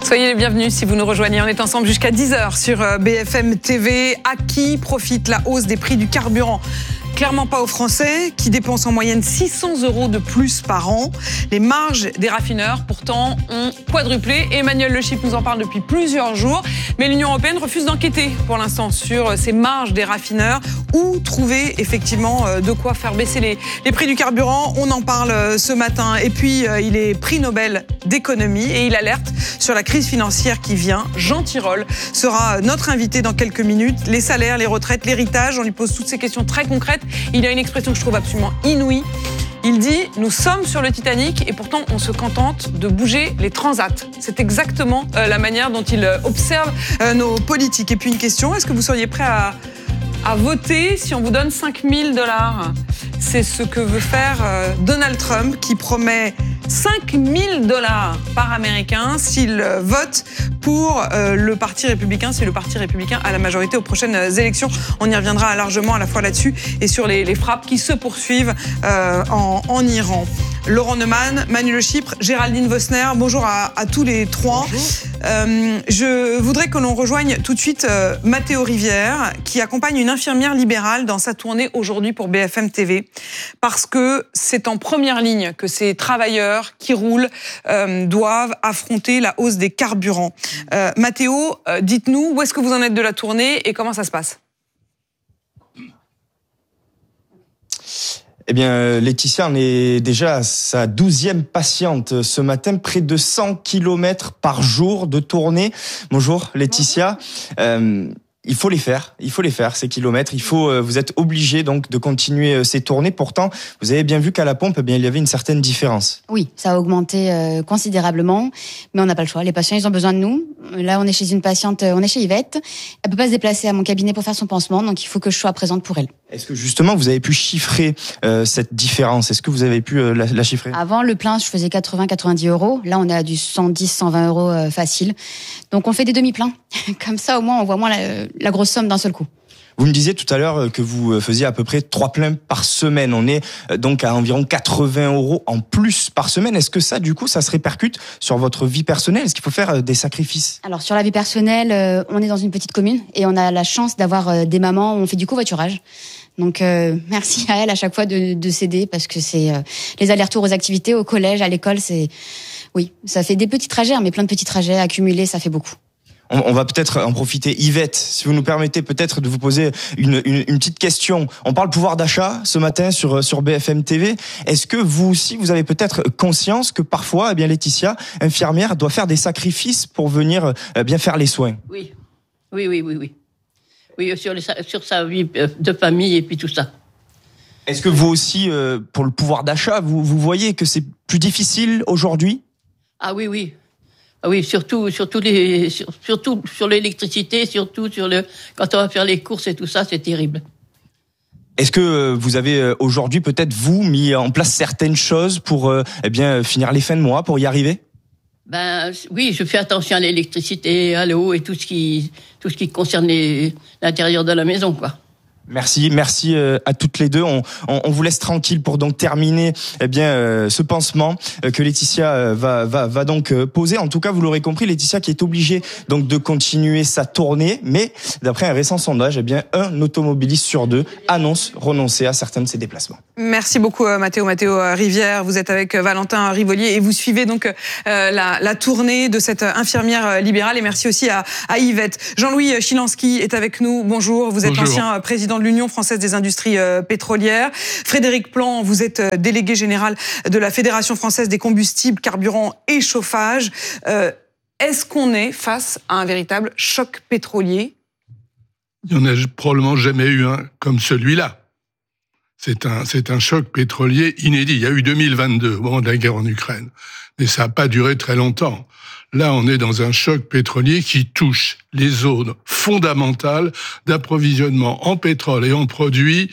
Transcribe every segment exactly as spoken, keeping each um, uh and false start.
Soyez les bienvenus si vous nous rejoignez. On est ensemble jusqu'à dix heures sur B F M T V. À qui profite la hausse des prix du carburant ? Clairement pas aux Français qui dépensent en moyenne six cents euros de plus par an. Les marges des raffineurs, pourtant, ont quadruplé. Emmanuel Le Chypre nous en parle depuis plusieurs jours. Mais l'Union européenne refuse d'enquêter pour l'instant sur ces marges des raffineurs. Où trouver effectivement de quoi faire baisser les, les prix du carburant ? On en parle ce matin. Et puis, il est prix Nobel d'économie et il alerte sur la crise financière qui vient. Jean Tirole sera notre invité dans quelques minutes. Les salaires, les retraites, l'héritage, on lui pose toutes ces questions très concrètes. Il a une expression que je trouve absolument inouïe. Il dit « Nous sommes sur le Titanic et pourtant on se contente de bouger les transats ». C'est exactement euh, la manière dont il euh, observe euh, nos politiques. Et puis une question, est-ce que vous seriez prêt à, à voter si on vous donne cinq mille dollars ? C'est ce que veut faire euh, Donald Trump qui promet cinq mille dollars par Américain s'il euh, vote pour euh, le Parti républicain, si le Parti républicain a la majorité aux prochaines élections. On y reviendra largement à la fois là-dessus et sur les, les frappes qui se poursuivent euh, en, en Iran. Laurent Neumann, Manu Le Chypre, Géraldine Vosner, bonjour à, à tous les trois. Euh, je voudrais que l'on rejoigne tout de suite euh, Mathéo Rivière, qui accompagne une infirmière libérale dans sa tournée aujourd'hui pour B F M T V, parce que c'est en première ligne que ces travailleurs qui roulent euh, doivent affronter la hausse des carburants. Euh, Mathéo, euh, dites-nous où est-ce que vous en êtes de la tournée et comment ça se passe ? Eh bien, Laetitia, on est déjà à sa douzième patiente ce matin, près de cent kilomètres par jour de tournée. Bonjour, Laetitia. Euh, il faut les faire, il faut les faire, ces kilomètres. Il faut, euh, vous êtes obligé donc de continuer euh, ces tournées. Pourtant, vous avez bien vu qu'à la pompe, eh bien, il y avait une certaine différence. Oui, ça a augmenté euh, considérablement, mais on n'a pas le choix. Les patients, ils ont besoin de nous. Là, on est chez une patiente, on est chez Yvette. Elle peut pas se déplacer à mon cabinet pour faire son pansement, donc il faut que je sois présente pour elle. Est-ce que justement vous avez pu chiffrer euh, cette différence ? Est-ce que vous avez pu euh, la, la chiffrer ? Avant, le plein, je faisais quatre-vingts à quatre-vingt-dix euros. Là, on est à du cent dix, cent vingt euros euh, facile. Donc, on fait des demi-pleins. Comme ça, au moins, on voit moins la, la grosse somme d'un seul coup. Vous me disiez tout à l'heure que vous faisiez à peu près trois pleins par semaine. On est donc à environ quatre-vingts euros en plus par semaine. Est-ce que ça, du coup, ça se répercute sur votre vie personnelle ? Est-ce qu'il faut faire des sacrifices ? Alors, sur la vie personnelle, on est dans une petite commune et on a la chance d'avoir des mamans où on fait du covoiturage. Donc, euh, merci à elle à chaque fois de, de s'aider parce que c'est euh, les allers-retours aux activités, au collège, à l'école, c'est... Oui, ça fait des petits trajets, mais plein de petits trajets accumulés, ça fait beaucoup. On va peut-être en profiter. Yvette, si vous nous permettez peut-être de vous poser une, une, une petite question. On parle pouvoir d'achat ce matin sur, sur B F M T V. Est-ce que vous aussi, vous avez peut-être conscience que parfois, eh bien, Laetitia, infirmière, doit faire des sacrifices pour venir eh bien faire les soins ? Oui, oui, oui, oui, oui. Oui, sur, les, sur sa vie de famille et puis tout ça. Est-ce que vous aussi, euh, pour le pouvoir d'achat, vous, vous voyez que c'est plus difficile aujourd'hui ? Ah oui, oui. Ah oui, surtout, surtout, les, sur, surtout sur l'électricité, surtout sur le, quand on va faire les courses et tout ça, c'est terrible. Est-ce que vous avez aujourd'hui peut-être, vous, mis en place certaines choses pour euh, eh bien, finir les fins de mois, pour y arriver ? Ben oui, je fais attention à l'électricité, à l'eau et tout ce qui, tout ce qui concerne les, l'intérieur de la maison, quoi. Merci, merci à toutes les deux. On, on, on vous laisse tranquille pour donc terminer eh bien euh, ce pansement que Laetitia va va va donc poser. En tout cas, vous l'aurez compris, Laetitia qui est obligée donc de continuer sa tournée, mais d'après un récent sondage, eh bien un automobiliste sur deux annonce renoncer à certains de ses déplacements. Merci beaucoup Mathéo, Mathéo Rivière. Vous êtes avec Valentin Rivolier et vous suivez donc euh, la, la tournée de cette infirmière libérale. Et merci aussi à, à Yvette. Jean-Louis Chilansky est avec nous. Bonjour. Vous êtes Bonjour. Ancien président de l'Union française des industries euh, pétrolières. Frédéric Plan, vous êtes euh, délégué général de la Fédération française des combustibles, carburants et chauffage. Euh, est-ce qu'on est face à un véritable choc pétrolier ? Il n'y en a probablement jamais eu un comme celui-là. C'est un, c'est un choc pétrolier inédit. Il y a eu deux mille vingt-deux, au moment de la guerre en Ukraine. Mais ça n'a pas duré très longtemps. Là, on est dans un choc pétrolier qui touche les zones fondamentales d'approvisionnement en pétrole et en produits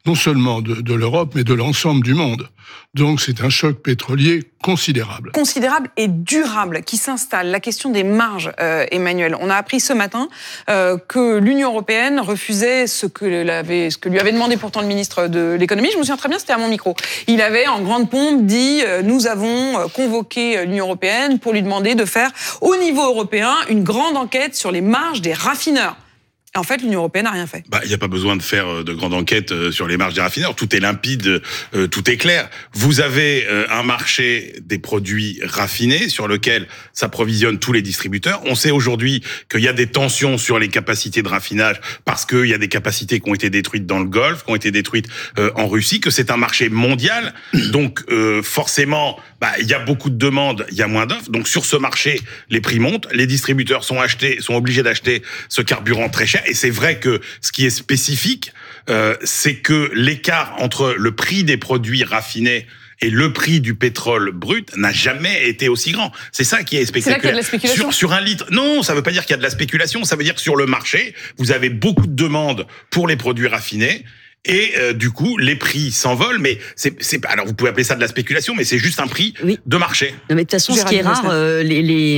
non seulement de, de l'Europe, mais de l'ensemble du monde. Donc c'est un choc pétrolier considérable. Considérable et durable qui s'installe. La question des marges, euh, Emmanuel. On a appris ce matin euh, que l'Union européenne refusait ce que, l'avait, ce que lui avait demandé pourtant le ministre de l'économie. Je me souviens très bien, c'était à mon micro. Il avait en grande pompe dit euh, « Nous avons convoqué l'Union européenne pour lui demander de faire au niveau européen une grande enquête sur les marges des raffineurs ». En fait, l'Union européenne n'a rien fait. Bah, il n'y a pas besoin de faire de grandes enquêtes sur les marges des raffineurs. Tout est limpide, euh, tout est clair. Vous avez euh, un marché des produits raffinés sur lequel s'approvisionnent tous les distributeurs. On sait aujourd'hui qu'il y a des tensions sur les capacités de raffinage parce qu'il y a des capacités qui ont été détruites dans le Golfe, qui ont été détruites euh, en Russie, que c'est un marché mondial. Donc, euh, forcément, bah, il y a beaucoup de demandes, il y a moins d'offres. Donc, sur ce marché, les prix montent. Les distributeurs sont achetés, sont obligés d'acheter ce carburant très cher. Et c'est vrai que ce qui est spécifique, euh, c'est que l'écart entre le prix des produits raffinés et le prix du pétrole brut n'a jamais été aussi grand. C'est ça qui est spectaculaire. C'est là qu'il y a de la spéculation. Sur, sur un litre, non, ça veut pas dire qu'il y a de la spéculation. Ça veut dire que sur le marché, vous avez beaucoup de demandes pour les produits raffinés. Et euh, du coup, les prix s'envolent, mais c'est, c'est alors vous pouvez appeler ça de la spéculation, mais c'est juste un prix oui. de marché. Non, mais de toute façon, ce qui est rare, euh, les, les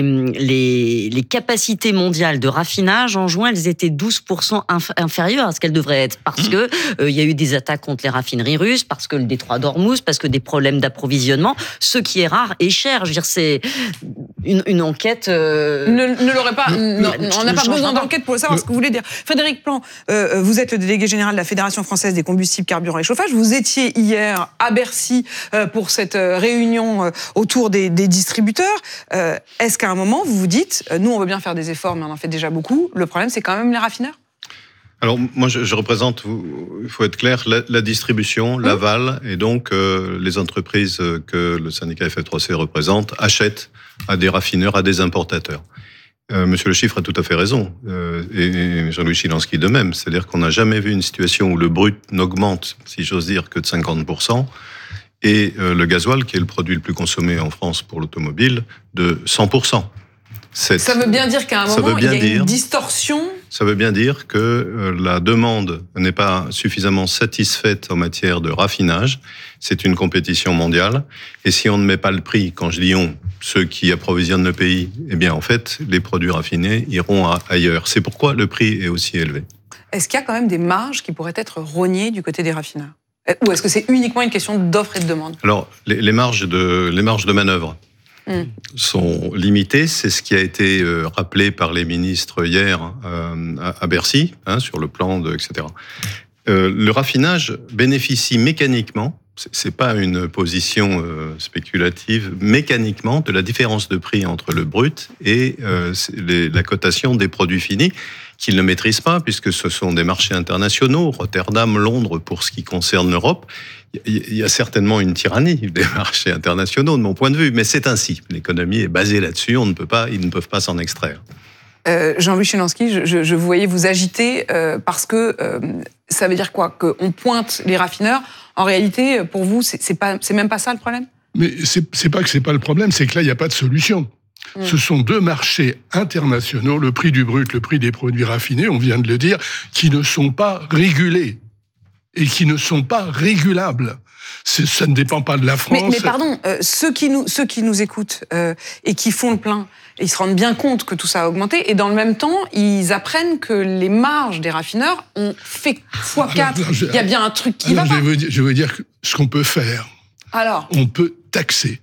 les les capacités mondiales de raffinage en juin, elles étaient douze pour cent inf- inférieures à ce qu'elles devraient être, parce mmh. que il euh, y a eu des attaques contre les raffineries russes, parce que le détroit d'Ormuz, parce que des problèmes d'approvisionnement. Ce qui est rare et cher. Je veux dire, c'est une, une enquête. Euh... Ne, ne l'aurait pas. Le, non, on n'a pas besoin d'enquête pour le savoir. Le... Ce que vous voulez dire, Frédéric Plan, euh, vous êtes le délégué général de la Fédération française des combustibles, carburants et chauffage. Vous étiez hier à Bercy euh, pour cette euh, réunion euh, autour des, des distributeurs. Euh, est-ce qu'à un moment, vous vous dites, euh, nous, on veut bien faire des efforts, mais on en fait déjà beaucoup. Le problème, c'est quand même les raffineurs? Alors, moi, je, je représente, il faut être clair, la, la distribution, mmh. l'aval, et donc euh, les entreprises que le syndicat F F trois C représente achètent à des raffineurs, à des importateurs. Euh, Monsieur Le Chiffre a tout à fait raison, euh, et Jean-Louis Chilansky de même. C'est-à-dire qu'on n'a jamais vu une situation où le brut n'augmente, si j'ose dire, que de cinquante pour cent, et euh, le gasoil, qui est le produit le plus consommé en France pour l'automobile, de cent pour cent. Cette, ça veut bien dire qu'à un moment, il y a dire, une distorsion. Ça veut bien dire que euh, la demande n'est pas suffisamment satisfaite en matière de raffinage. C'est une compétition mondiale. Et si on ne met pas le prix, quand je dis on, ceux qui approvisionnent le pays, eh bien en fait, les produits raffinés iront à, ailleurs. C'est pourquoi le prix est aussi élevé. Est-ce qu'il y a quand même des marges qui pourraient être rognées du côté des raffineurs? Ou est-ce que c'est uniquement une question d'offre et de demande? Alors, les, les, marges de, les marges de manœuvre Mmh. sont limitées. C'est ce qui a été euh, rappelé par les ministres hier euh, à, à Bercy, hein, sur le plan de, et cetera. Euh, le raffinage bénéficie mécaniquement, c'est, c'est pas une position euh, spéculative, mécaniquement de la différence de prix entre le brut et euh, les, la cotation des produits finis, qu'ils ne maîtrisent pas, puisque ce sont des marchés internationaux, Rotterdam, Londres, pour ce qui concerne l'Europe. Il y a certainement une tyrannie des marchés internationaux, de mon point de vue, mais c'est ainsi. L'économie est basée là-dessus, on ne peut pas, ils ne peuvent pas s'en extraire. Euh, Jean-Louis Chilansky, je, je, je vous voyais vous agiter euh, parce que euh, ça veut dire quoi? Qu'on pointe les raffineurs. En réalité, pour vous, c'est, c'est, pas, c'est même pas ça le problème? Mais c'est, c'est pas que c'est pas le problème, c'est que là, il n'y a pas de solution. Mmh. Ce sont deux marchés internationaux, le prix du brut, le prix des produits raffinés, on vient de le dire, qui ne sont pas régulés et qui ne sont pas régulables. C'est, ça ne dépend pas de la France. Mais, mais pardon, euh, ceux, qui nous, ceux qui nous écoutent euh, et qui font le plein, ils se rendent bien compte que tout ça a augmenté, et dans le même temps, ils apprennent que les marges des raffineurs ont fait fois quatre. Il y a bien un truc qui alors, va je pas. Veux dire, je veux dire que ce qu'on peut faire, alors on peut taxer.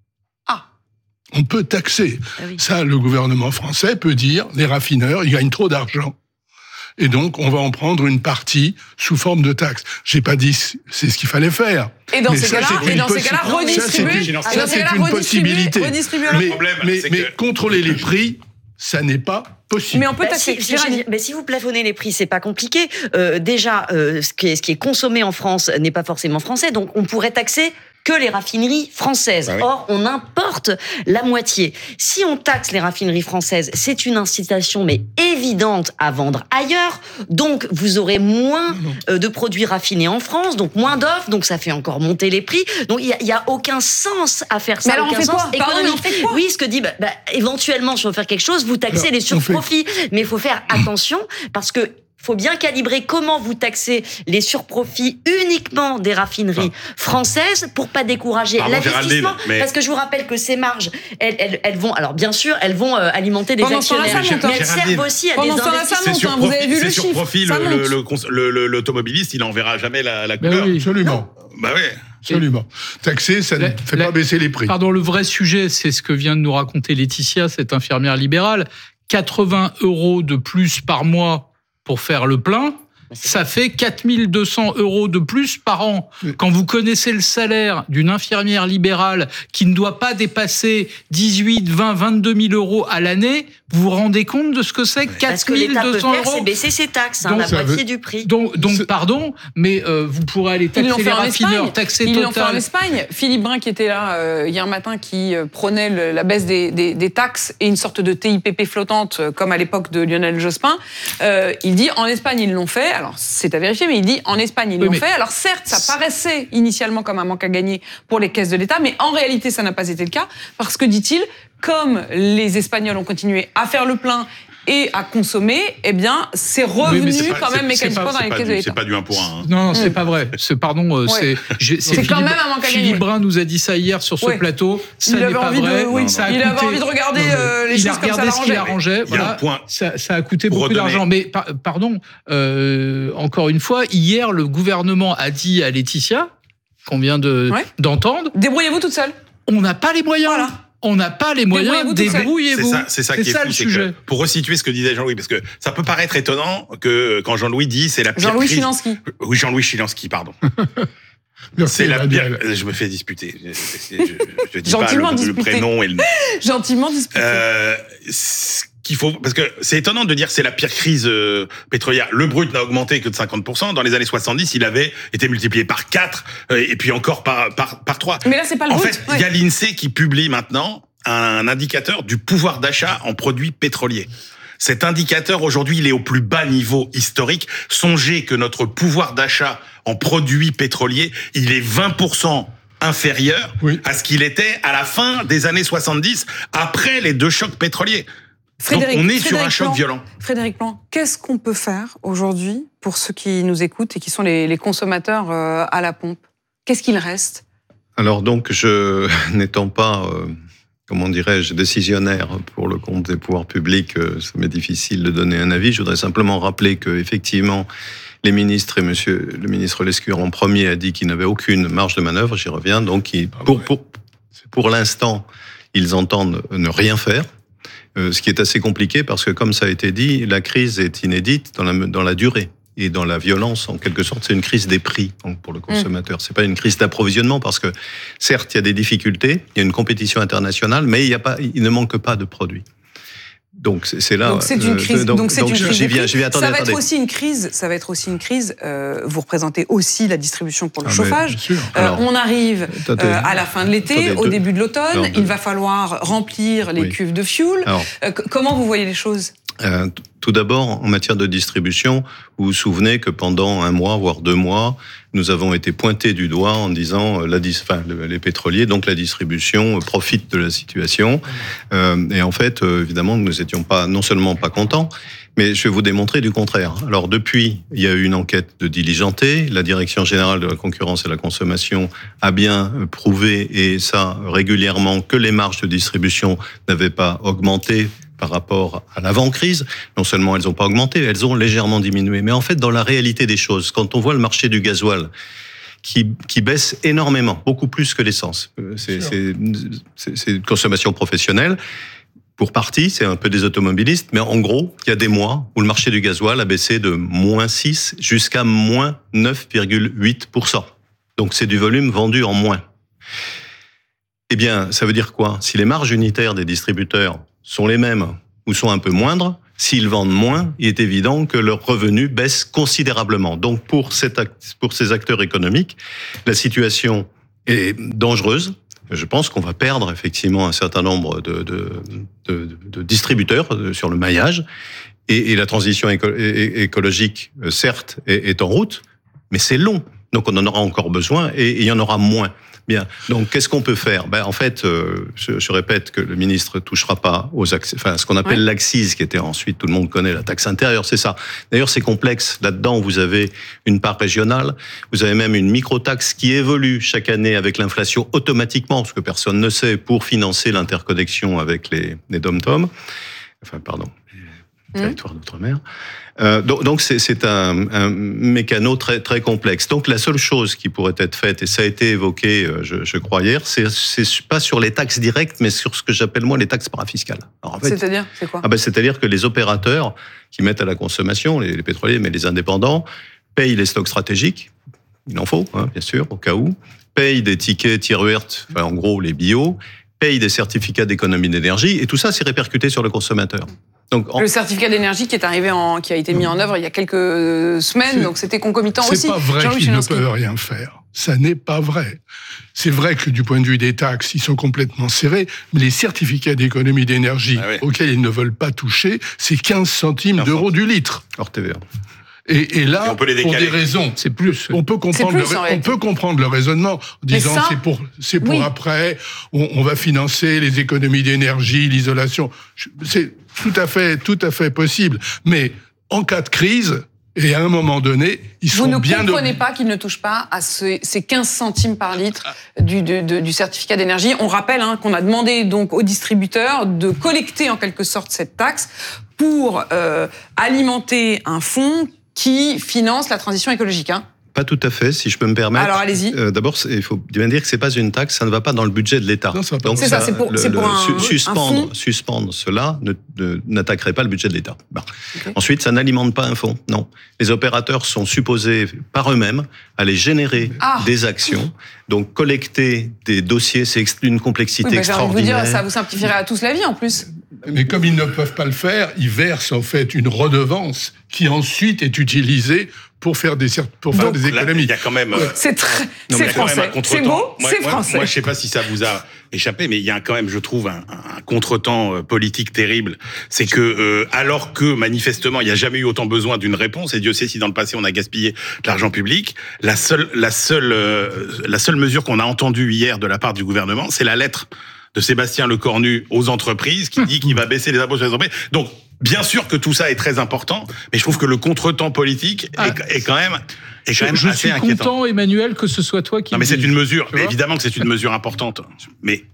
Ah. On peut taxer. Ah oui. Ça, le gouvernement français peut dire, les raffineurs, ils gagnent trop d'argent. Et donc, on va en prendre une partie sous forme de taxe. J'ai pas dit c'est ce qu'il fallait faire. Et dans ces cas-là, et dans ces cas-là, redistribuer. Ça, c'est une possibilité. Mais, problème, mais, c'est mais que... contrôler les prix, ça n'est pas possible. Mais on peut bah, taxer. Si, si, mais si vous plafonnez les prix, c'est pas compliqué. Euh, déjà, euh, ce qui est, ce qui est consommé en France n'est pas forcément français, donc on pourrait taxer que les raffineries françaises. Bah oui. Or, on importe la moitié. Si on taxe les raffineries françaises, c'est une incitation, mais évidente, à vendre ailleurs. Donc, vous aurez moins euh, de produits raffinés en France, donc moins d'offres, donc ça fait encore monter les prix. Donc, il y, y a aucun sens à faire ça. Mais alors, aucun on fait sens quoi Pardon, on fait quoi Oui, ce que dit, bah, bah, éventuellement, si on veut faire quelque chose, vous taxez alors, les surprofits. Mais il faut faire attention, parce que faut bien calibrer comment vous taxez les surprofits uniquement des raffineries ah. françaises pour pas décourager Pardon, l'investissement. Mais... Parce que je vous rappelle que ces marges, elles, elles, elles vont, alors bien sûr, elles vont euh, alimenter des Pendant actionnaires, mais, mais elles servent aussi à Pendant des investissements. C'est vous avez vu le chiffre. Profil, le, le, le, le, l'automobiliste, il en verra jamais la, la couleur. Oui, absolument. Non. Bah ouais. Absolument. Taxer, ça ne fait la, pas baisser les prix. Pardon, le vrai sujet, c'est ce que vient de nous raconter Laetitia, cette infirmière libérale. quatre-vingts euros de plus par mois pour faire le plein. Ça fait quatre mille deux cents euros de plus par an. Quand vous connaissez le salaire d'une infirmière libérale qui ne doit pas dépasser dix-huit, vingt, vingt-deux mille euros à l'année, vous vous rendez compte de ce que c'est quatre mille deux cents euros. C'est baisser ses taxes, hein, la moitié veut... du prix. Donc, donc pardon, mais euh, vous pourrez aller taxer les raffineurs, taxer Total. Ils l'ont fait en Espagne. Philippe Brun, qui était là euh, hier matin, qui euh, prônait le, la baisse des, des, des taxes et une sorte de T I P P flottante, euh, comme à l'époque de Lionel Jospin, euh, il dit en Espagne, ils l'ont fait. Alors, c'est à vérifier, mais il dit en Espagne, ils oui, l'ont fait. Alors certes, ça paraissait initialement comme un manque à gagner pour les caisses de l'État, mais en réalité, ça n'a pas été le cas, parce que, dit-il, comme les Espagnols ont continué à faire le plein et à consommer, eh bien, c'est revenu oui, c'est pas, quand même mécaniquement dans les caisses de l'État. C'est pas du un pour un. Hein. Non, non, c'est mmh. pas vrai. C'est, pardon, euh, ouais. c'est, c'est, c'est quand même un manque à gagner. Philippe Brun nous a dit ça hier sur ce ouais. plateau. Ça il n'est pas vrai. De, oui, ça a il coûté, avait envie de regarder euh, les il choses comme ça l'arrangeait. Il a regardé ce qu'il arrangeait. Voilà, ça, ça a coûté beaucoup redonner. d'argent. Mais par, pardon, euh, encore une fois, hier, le gouvernement a dit à Laetitia, qu'on vient de, ouais. d'entendre... Débrouillez-vous toute seule. On n'a pas les moyens. Voilà. On n'a pas les moyens, débrouillez-vous. C'est ça, c'est ça c'est qui ça est fou, le c'est sujet. Que, pour resituer ce que disait Jean-Louis, parce que ça peut paraître étonnant que quand Jean-Louis dit c'est la pire Jean-Louis crise... Chilansky. Oui, Jean-Louis Chilansky, pardon. Merci, c'est la pire... Je me fais disputer. Je, je, je, je dis Gentiment pas le, disputé. le prénom et le nom. Gentiment disputé. Euh, qu'il faut, parce que c'est étonnant de dire que c'est la pire crise euh, pétrolière. Le brut n'a augmenté que de cinquante pour cent. Dans les années soixante-dix, il avait été multiplié par quatre euh, et puis encore par, par, par trois. Mais là, c'est pas le en brut. En fait, il ouais. y a l'INSEE qui publie maintenant un indicateur du pouvoir d'achat en produits pétroliers. Cet indicateur, aujourd'hui, il est au plus bas niveau historique. Songez que notre pouvoir d'achat en produits pétroliers, il est vingt pour cent inférieur oui. à ce qu'il était à la fin des années soixante-dix, après les deux chocs pétroliers. Frédéric, Donc on est Frédéric sur un choc Plan, violent. Frédéric Plan, qu'est-ce qu'on peut faire aujourd'hui pour ceux qui nous écoutent et qui sont les, les consommateurs euh, à la pompe ? Qu'est-ce qu'il reste ? Alors donc, je n'étant pas... Euh... comment dirais-je, décisionnaire pour le compte des pouvoirs publics, ça m'est difficile de donner un avis. Je voudrais simplement rappeler que, effectivement, les ministres et monsieur le ministre Lescure en premier a dit qu'il n'avait aucune marge de manœuvre. J'y reviens. Donc, il, pour, pour, pour l'instant, ils entendent ne rien faire. Euh, ce qui est assez compliqué parce que, comme ça a été dit, la crise est inédite dans la, dans la durée. Et dans la violence, en quelque sorte, c'est une crise des prix donc pour le consommateur. Mmh. C'est pas une crise d'approvisionnement parce que, certes, il y a des difficultés, il y a une compétition internationale, mais il y a pas, il ne manque pas de produits. Donc c'est là. Donc c'est une crise. Euh, donc, donc c'est donc, une crise. J'y viens, j'y viens. Attendez, ça va attendez. être aussi une crise. Ça va être aussi une crise. Euh, vous représentez aussi la distribution pour le ah chauffage. Euh, Alors, on arrive euh, à la fin de l'été, attendez, au début de l'automne. Non, il va falloir remplir les oui. cuves de fuel. Alors, euh, comment vous voyez les choses ? Euh, tout d'abord, en matière de distribution, vous vous souvenez que pendant un mois, voire deux mois, nous avons été pointés du doigt en disant la, enfin, les pétroliers, donc la distribution, profitent de la situation. Euh, et en fait, évidemment, nous n'étions pas, non seulement pas contents, mais je vais vous démontrer du contraire. Alors depuis, il y a eu une enquête de diligentée. La Direction générale de la concurrence et de la consommation a bien prouvé, et ça régulièrement, que les marges de distribution n'avaient pas augmenté par rapport à l'avant-crise. Non seulement elles n'ont pas augmenté, elles ont légèrement diminué. Mais en fait, dans la réalité des choses, quand on voit le marché du gasoil qui, qui baisse énormément, beaucoup plus que l'essence, c'est, c'est, c'est, c'est une consommation professionnelle. Pour partie, c'est un peu des automobilistes, mais en gros, il y a des mois où le marché du gasoil a baissé de moins six jusqu'à moins neuf virgule huit pour cent. Donc c'est du volume vendu en moins. Eh bien, ça veut dire quoi ? Si les marges unitaires des distributeurs sont les mêmes ou sont un peu moindres, s'ils vendent moins, il est évident que leurs revenus baissent considérablement. Donc pour, cet act, pour ces acteurs économiques, la situation est dangereuse. Je pense qu'on va perdre effectivement un certain nombre de, de, de, de distributeurs sur le maillage. Et, et la transition éco- écologique, certes, est, est en route, mais c'est long. Donc on en aura encore besoin et, et il y en aura moins. Bien. Donc, qu'est-ce qu'on peut faire? Ben, en fait, euh, je, je répète que le ministre touchera pas aux accès, enfin, ce qu'on appelle ouais. l'accise, qui était ensuite, tout le monde connaît la taxe intérieure, c'est ça. D'ailleurs, c'est complexe. Là-dedans, vous avez une part régionale, vous avez même une microtaxe qui évolue chaque année avec l'inflation automatiquement, ce que personne ne sait, pour financer l'interconnexion avec les, les dom-toms. Enfin, pardon, les territoires d'outre-mer. Euh, donc, donc c'est, c'est un, un mécano très très complexe. Donc la seule chose qui pourrait être faite, et ça a été évoqué, je, je crois hier, c'est, c'est pas sur les taxes directes, mais sur ce que j'appelle moi les taxes parafiscales. Alors, en fait, c'est-à-dire, c'est quoi? Ah ben, c'est-à-dire que les opérateurs qui mettent à la consommation, les, les pétroliers, mais les indépendants, payent les stocks stratégiques. Il en faut, hein, bien sûr, au cas où. Payent des tickets tiers vertes, enfin, en gros les bio, payent des certificats d'économie d'énergie, et tout ça, c'est répercuté sur le consommateur. Donc, en... Le certificat d'énergie qui est arrivé en, qui a été mis en œuvre il y a quelques semaines, c'est, donc c'était concomitant c'est aussi. C'est pas vrai qu'ils ne peuvent rien faire. Ça n'est pas vrai. C'est vrai que du point de vue des taxes, ils sont complètement serrés, mais les certificats d'économie d'énergie ah ouais. auxquels ils ne veulent pas toucher, c'est quinze centimes quinze d'euros du litre. Hors T V A. Et, et là, et on peut les pour des raisons, c'est plus. On peut comprendre, plus, le, on peut comprendre le raisonnement en disant ça, c'est pour, c'est pour oui. après, on, on va financer les économies d'énergie, l'isolation. C'est tout à fait, tout à fait possible. Mais en cas de crise, et à un moment donné, ils Vous sont ne bien. Vous ne comprenez pas qu'ils ne touchent pas à ce, ces quinze centimes par litre du, de, de, du certificat d'énergie. On rappelle hein, qu'on a demandé donc aux distributeurs de collecter en quelque sorte cette taxe pour euh, alimenter un fonds qui finance la transition écologique. Hein. Pas tout à fait, si je peux me permettre. Alors allez-y. Euh, d'abord, il faut bien dire que c'est pas une taxe, ça ne va pas dans le budget de l'État. Non, ça Donc c'est ça, ça c'est pour, le, c'est pour le, un, suspendre, un fonds. Suspendre cela ne, ne, n'attaquerait pas le budget de l'État. Bon. Okay. Ensuite, ça n'alimente pas un fonds. Non, les opérateurs sont supposés par eux-mêmes aller générer ah. des actions. Donc collecter des dossiers, c'est une complexité oui, bah, extraordinaire. J'ai envie de vous dire, ça vous simplifierait à tous la vie en plus. Mais comme ils ne peuvent pas le faire, ils versent en fait une redevance qui ensuite est utilisée pour faire des pour faire Donc, des économies. Il y a quand même c'est très non, c'est français. C'est beau, moi, c'est moi, français. Moi, je sais pas si ça vous a échappé, mais il y a quand même, je trouve, un, un contretemps politique terrible. C'est que euh, alors que manifestement, il n'y a jamais eu autant besoin d'une réponse, et Dieu sait si dans le passé on a gaspillé de l'argent public, la seule la seule euh, la seule mesure qu'on a entendue hier de la part du gouvernement, c'est la lettre de Sébastien Lecornu aux entreprises qui dit qu'il va baisser les impôts sur les entreprises. Donc, bien sûr que tout ça est très important, mais je trouve que le contretemps politique ah, est, est quand même, est quand même je, assez inquiétant. Je suis content, Emmanuel, que ce soit toi qui. Non, mais c'est dis, une mesure. Évidemment que c'est une mesure importante, mais.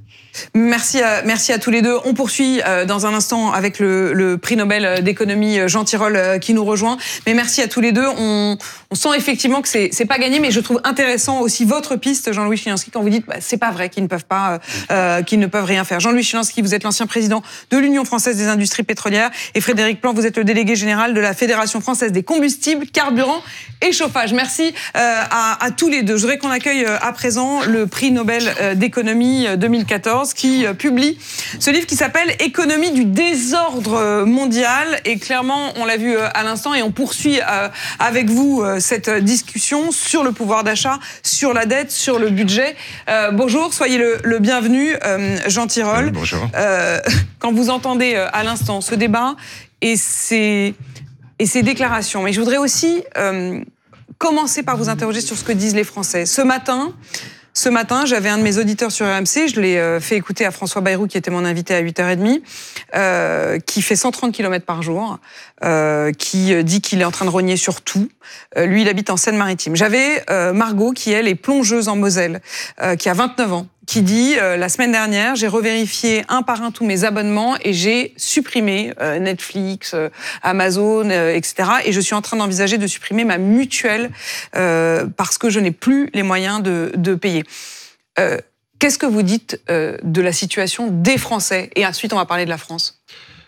Merci à, merci à tous les deux. On poursuit euh, dans un instant avec le, le prix Nobel d'économie Jean Tirole euh, qui nous rejoint. Mais merci à tous les deux. On, on sent effectivement que c'est, c'est pas gagné, mais je trouve intéressant aussi votre piste, Jean-Louis Chilianski, quand vous dites bah, c'est pas vrai qu'ils ne peuvent pas, euh, qu'ils ne peuvent rien faire. Jean-Louis Chilianski, vous êtes l'ancien président de l'Union française des industries pétrolières, et Frédéric Plan, vous êtes le délégué général de la Fédération française des combustibles, carburants et chauffage. Merci euh, à, à tous les deux. Je voudrais qu'on accueille euh, à présent le prix Nobel euh, d'économie deux mille quatorze qui publie ce livre qui s'appelle « Économie du désordre mondial ». Et clairement, on l'a vu à l'instant et on poursuit avec vous cette discussion sur le pouvoir d'achat, sur la dette, sur le budget. Euh, bonjour, soyez le, le bienvenu, euh, Jean Tirole. Oui, bonjour. Euh, quand vous entendez à l'instant ce débat et ces, et ces déclarations, mais je voudrais aussi euh, commencer par vous interroger sur ce que disent les Français. Ce matin... Ce matin, j'avais un de mes auditeurs sur R M C, je l'ai fait écouter à François Bayrou, qui était mon invité à huit heures trente, euh, qui fait cent trente kilomètres par jour, euh, qui dit qu'il est en train de rogner sur tout. Euh, lui, il habite en Seine-Maritime. J'avais euh, Margot, qui, elle, est plongeuse en Moselle, euh, qui a vingt-neuf ans, qui dit euh, la semaine dernière, j'ai revérifié un par un tous mes abonnements et j'ai supprimé euh, Netflix, euh, Amazon, euh, et cetera. Et je suis en train d'envisager de supprimer ma mutuelle euh, parce que je n'ai plus les moyens de, de payer. Euh, qu'est-ce que vous dites euh, de la situation des Français ? Et ensuite, on va parler de la France.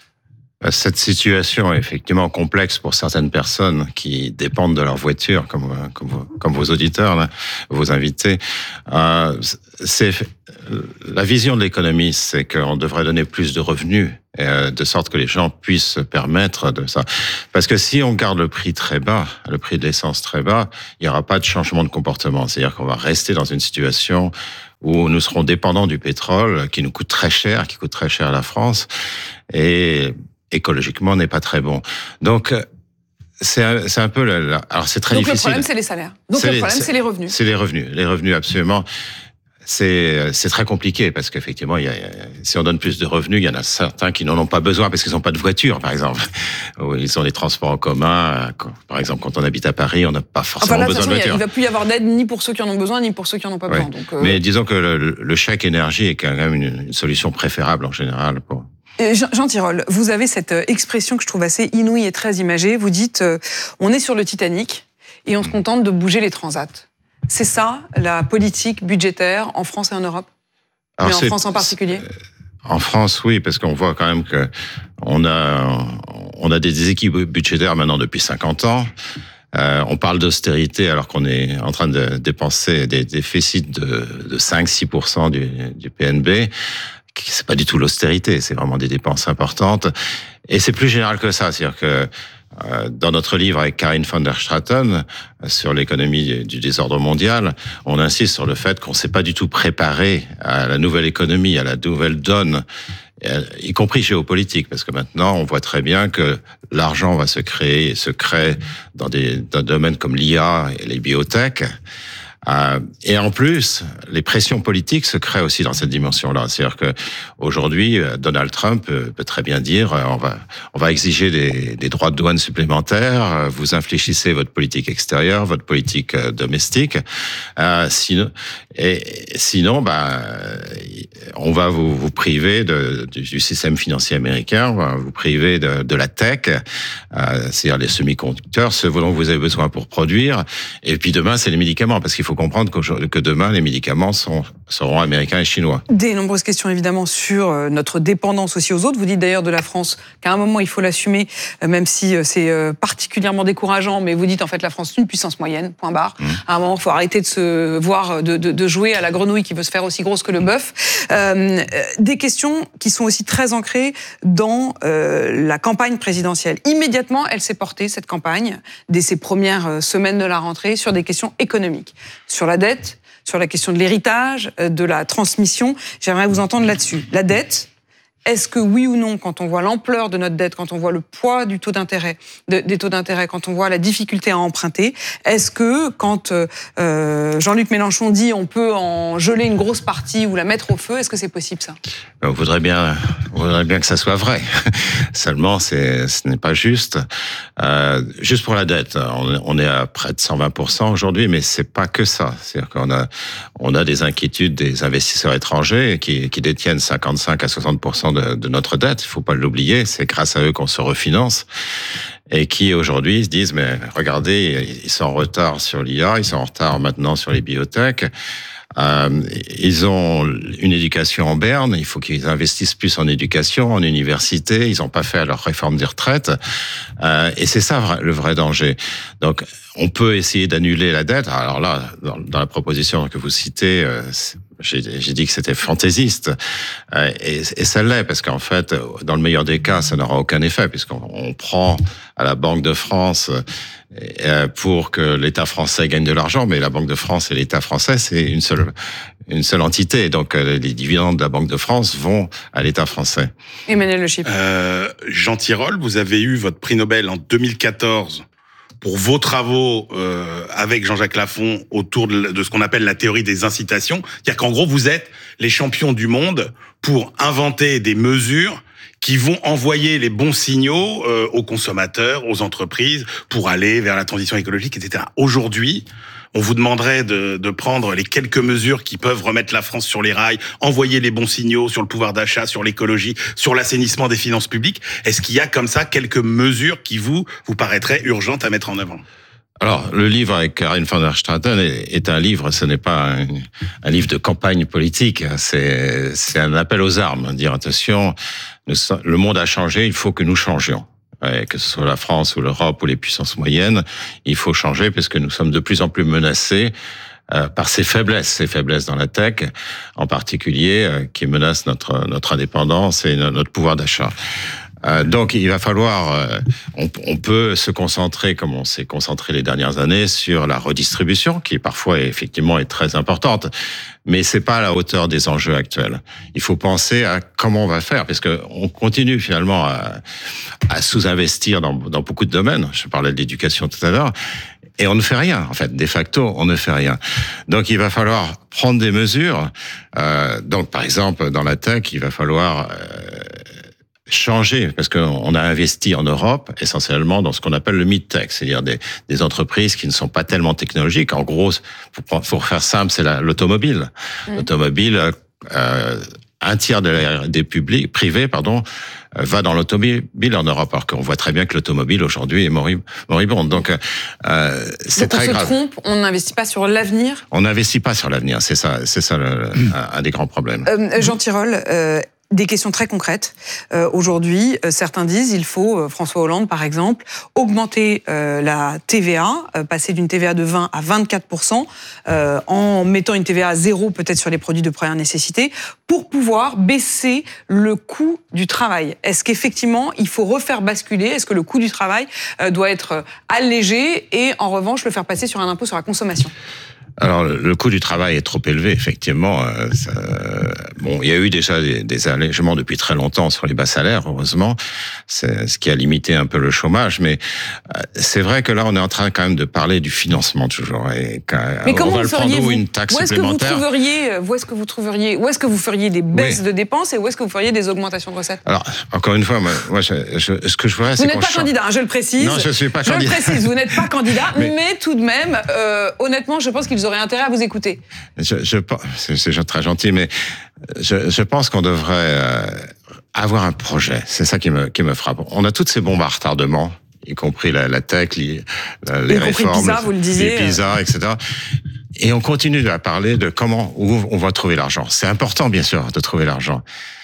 Cette situation est effectivement complexe pour certaines personnes qui dépendent de leur voiture, comme, comme, vos, comme vos auditeurs, là, vos invités. Euh, c'est, la vision de l'économie, c'est qu'on devrait donner plus de revenus, euh, de sorte que les gens puissent se permettre de ça. Parce que si on garde le prix très bas, le prix de l'essence très bas, il n'y aura pas de changement de comportement. C'est-à-dire qu'on va rester dans une situation où nous serons dépendants du pétrole, qui nous coûte très cher, qui coûte très cher à la France, et écologiquement n'est pas très bon. Donc c'est un, c'est un peu la, la, alors c'est très Donc difficile. Donc le problème c'est les salaires. Donc c'est le les, problème c'est, c'est les revenus. C'est les revenus, les revenus absolument. c'est c'est très compliqué parce qu'effectivement, il y a, si on donne plus de revenus, il y en a certains qui n'en ont pas besoin parce qu'ils n'ont pas de voiture, par exemple. Ou ils ont des transports en commun. Par exemple, quand on habite à Paris, on n'a pas forcément enfin, là, besoin de voiture. Il ne va plus y avoir d'aide ni pour ceux qui en ont besoin, ni pour ceux qui en ont pas ouais. besoin. Donc, euh... Mais disons que le, le chèque énergie est quand même une, une solution préférable en général pour... Jean, Jean Tirole, vous avez cette expression que je trouve assez inouïe et très imagée. Vous dites, euh, on est sur le Titanic et on se contente de bouger les transats. C'est ça, la politique budgétaire en France et en Europe? Alors, mais en France en particulier? En France, oui, parce qu'on voit quand même que on a, on a des déséquilibres budgétaires maintenant depuis cinquante ans. Euh, on parle d'austérité alors qu'on est en train de dépenser des déficits de, de cinq à six pour cent du, du P N B. C'est pas du tout l'austérité, c'est vraiment des dépenses importantes. Et c'est plus général que ça, c'est-à-dire que dans notre livre avec Karine van der Straten sur l'économie du désordre mondial, on insiste sur le fait qu'on ne s'est pas du tout préparé à la nouvelle économie, à la nouvelle donne, y compris géopolitique, parce que maintenant on voit très bien que l'argent va se créer et se crée dans des, dans des domaines comme l'I A et les biotech. Euh, et en plus, les pressions politiques se créent aussi dans cette dimension-là. C'est-à-dire que aujourd'hui, Donald Trump peut très bien dire on va on va exiger des, des droits de douane supplémentaires. Vous infléchissez votre politique extérieure, votre politique domestique. Euh, sinon, et sinon, bah, on va vous, vous priver de, du système financier américain, on va vous priver de, de la tech, euh, c'est-à-dire les semi-conducteurs, ce dont vous avez besoin pour produire. Et puis demain, c'est les médicaments, parce qu'il faut comprendre que demain, les médicaments sont, seront américains et chinois. Des nombreuses questions, évidemment, sur notre dépendance aussi aux autres. Vous dites d'ailleurs de la France qu'à un moment, il faut l'assumer, même si c'est particulièrement décourageant, mais vous dites en fait la France est une puissance moyenne, point barre. Mmh. À un moment, il faut arrêter de se voir, de, de, de jouer à la grenouille qui veut se faire aussi grosse que le bœuf. Euh, des questions qui sont aussi très ancrées dans euh, la campagne présidentielle. Immédiatement, elle s'est portée, cette campagne, dès ses premières semaines de la rentrée, sur des questions économiques. Sur la dette, sur la question de l'héritage, de la transmission. J'aimerais vous entendre là-dessus. La dette, est-ce que oui ou non, quand on voit l'ampleur de notre dette, quand on voit le poids du taux d'intérêt, de, des taux d'intérêt, quand on voit la difficulté à emprunter, est-ce que quand euh, Jean-Luc Mélenchon dit on peut en geler une grosse partie ou la mettre au feu, est-ce que c'est possible ça? On voudrait bien, on voudrait bien que ça soit vrai. Seulement, c'est, ce n'est pas juste. Euh, juste pour la dette, on, on est à près de cent vingt pour cent aujourd'hui, mais c'est pas que ça. C'est-à-dire qu'on a, on a des inquiétudes des investisseurs étrangers qui, qui détiennent cinquante-cinq à soixante pour cent de, de notre dette. Il faut pas l'oublier. C'est grâce à eux qu'on se refinance. Et qui aujourd'hui se disent, mais regardez, ils sont en retard sur l'I A, ils sont en retard maintenant sur les biotech. Euh, ils ont une éducation en berne, il faut qu'ils investissent plus en éducation, en université, ils n'ont pas fait leur réforme des retraites, euh, et c'est ça le vrai danger. Donc, on peut essayer d'annuler la dette. Alors là, dans, dans la proposition que vous citez, euh, j'ai, j'ai dit que c'était fantaisiste, euh, et, et ça l'est, parce qu'en fait, dans le meilleur des cas, ça n'aura aucun effet, puisqu'on on prend à la Banque de France pour que l'État français gagne de l'argent, mais la Banque de France et l'État français, c'est une seule, une seule entité. Donc, les dividendes de la Banque de France vont à l'État français. Emmanuel Le Chypre. Euh, Jean Tirole, vous avez eu votre prix Nobel en deux mille quatorze pour vos travaux euh, avec Jean-Jacques Lafon autour de, de ce qu'on appelle la théorie des incitations. C'est-à-dire qu'en gros, vous êtes les champions du monde pour inventer des mesures qui vont envoyer les bons signaux euh, aux consommateurs, aux entreprises, pour aller vers la transition écologique, et cetera. Aujourd'hui, on vous demanderait de, de prendre les quelques mesures qui peuvent remettre la France sur les rails, envoyer les bons signaux sur le pouvoir d'achat, sur l'écologie, sur l'assainissement des finances publiques. Est-ce qu'il y a comme ça quelques mesures qui vous, vous paraîtraient urgentes à mettre en avant ? Alors, le livre avec Karine van der Straten est, est un livre, ce n'est pas un, un livre de campagne politique, c'est, c'est un appel aux armes, dire attention, nous, le monde a changé, il faut que nous changions. Et que ce soit la France ou l'Europe ou les puissances moyennes, il faut changer parce que nous sommes de plus en plus menacés euh, par ces faiblesses, ces faiblesses dans la tech, en particulier, euh, qui menacent notre, notre indépendance et notre pouvoir d'achat. Euh, donc, il va falloir, euh, on, on peut se concentrer, comme on s'est concentré les dernières années, sur la redistribution, qui parfois effectivement est très importante, mais c'est pas à la hauteur des enjeux actuels. Il faut penser à comment on va faire, parce que on continue finalement à, à sous-investir dans, dans beaucoup de domaines. Je parlais de l'éducation tout à l'heure. Et on ne fait rien, en fait. De facto, on ne fait rien. Donc, il va falloir prendre des mesures. Euh, donc, par exemple, dans la tech, il va falloir euh, changer, parce qu'on a investi en Europe essentiellement dans ce qu'on appelle le mid-tech, c'est-à-dire des, des entreprises qui ne sont pas tellement technologiques. En gros, pour, pour faire simple, c'est la, l'automobile. Mmh. L'automobile, euh, un tiers de la, des publics, privés, pardon, va dans l'automobile en Europe, alors qu'on voit très bien que l'automobile aujourd'hui est moribonde. Donc, euh, c'est Donc très grave. On se trompe, on n'investit pas sur l'avenir. On n'investit pas sur l'avenir, c'est ça, c'est ça le, un, un des grands problèmes. Euh, Jean Tirole, euh, des questions très concrètes. Euh, aujourd'hui, euh, certains disent il faut, euh, François Hollande par exemple, augmenter euh, la T V A, euh, passer d'une T V A de vingt à vingt-quatre pour cent, euh, en mettant une T V A à zéro peut-être sur les produits de première nécessité, pour pouvoir baisser le coût du travail. Est-ce qu'effectivement, il faut refaire basculer? Est-ce que le coût du travail euh, doit être allégé et en revanche le faire passer sur un impôt sur la consommation? Alors, le coût du travail est trop élevé, effectivement. Euh, ça, bon, il y a eu déjà des, des allègements depuis très longtemps sur les bas salaires, heureusement, c'est ce qui a limité un peu le chômage. Mais euh, c'est vrai que là, on est en train quand même de parler du financement toujours. Et quand, mais comment on va vous le feriez, prendre vous, une taxe où est-ce supplémentaire. Que vous trouveriez, où est-ce que vous trouveriez, où est-ce que vous feriez des baisses oui. de dépenses et où est-ce que vous feriez des augmentations de recettes? Alors, encore une fois, moi, moi je, je, ce que je voudrais, c'est vous qu'on n'êtes pas change. candidat, hein, je le précise. Non, je suis pas je candidat. Je le précise, vous n'êtes pas candidat, mais... mais tout de même, euh, honnêtement, je pense qu'ils auraient intérêt à vous écouter. Je, je, c'est, c'est très gentil, mais je, je pense qu'on devrait euh, avoir un projet. C'est ça qui me, qui me frappe. On a toutes ces bombes à retardement, y compris la, la tech, les, les y réformes, Pisa, vous le disiez. les PISA, et cetera. Et on continue à parler de comment, où on va trouver l'argent. C'est important, bien sûr, de trouver l'argent.